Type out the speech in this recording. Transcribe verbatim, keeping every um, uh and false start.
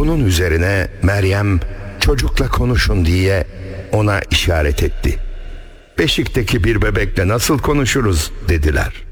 Bunun üzerine Meryem çocukla konuşun diye ona işaret etti. Beşikteki bir bebekle nasıl konuşuruz dediler.